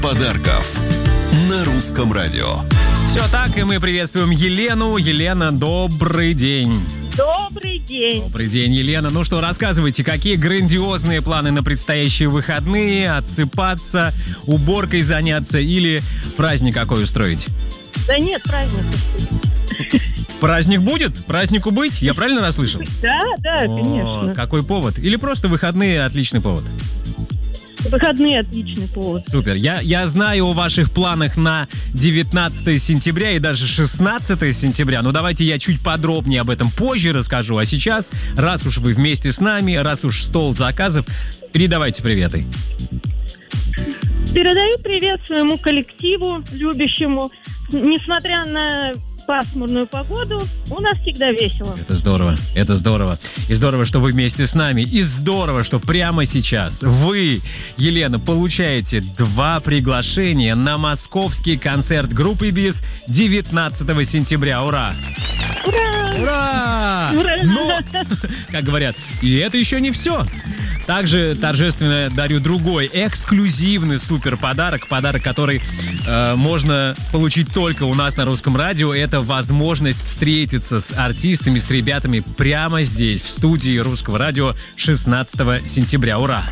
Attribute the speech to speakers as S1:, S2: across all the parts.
S1: подарков на Русском радио.
S2: Все так, и мы приветствуем Елену. Елена, добрый день.
S3: Добрый день.
S2: Добрый день, Елена. Ну что, рассказывайте, какие грандиозные планы на предстоящие выходные? Отсыпаться, уборкой заняться или праздник какой устроить?
S3: Да нет, праздник.
S2: Праздник будет? Празднику быть? Я правильно расслышал?
S3: Да, конечно.
S2: Какой повод? Или просто выходные — отличный повод?
S3: Выходные — отличный повод.
S2: Супер. Я знаю о ваших планах на 19 сентября и даже 16 сентября. Но давайте я чуть подробнее об этом позже расскажу. А сейчас, раз уж вы вместе с нами, раз уж стол заказов, передавайте приветы.
S3: Передаю привет своему коллективу, любящему. Несмотря на пасмурную погоду, у нас всегда весело.
S2: Это здорово, это здорово. И здорово, что вы вместе с нами. И здорово, что прямо сейчас вы, Елена, получаете 2 приглашения на московский концерт группы БИС 19 сентября. Ура!
S3: Ура!
S2: Ура!
S3: Ура!
S2: Но, как говорят, и это еще не все. Также торжественно дарю другой эксклюзивный супер подарок. Подарок, который можно получить только у нас на Русском радио. Это возможность встретиться с артистами, с ребятами прямо здесь, в студии Русского радио 16 сентября. Ура!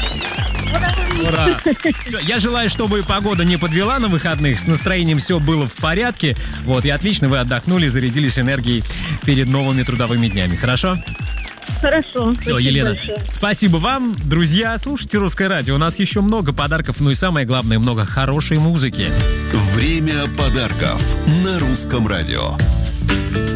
S2: Ура! Все, я желаю, чтобы погода не подвела на выходных, с настроением все было в порядке. Вот, и отлично вы отдохнули, зарядились энергией перед новыми трудовыми днями. Хорошо?
S3: Хорошо.
S2: Все, Елена,
S3: большое.
S2: Спасибо вам. Друзья, слушайте Русское радио. У нас еще много подарков, ну и самое главное, много хорошей музыки.
S1: Время подарков на Русском радио.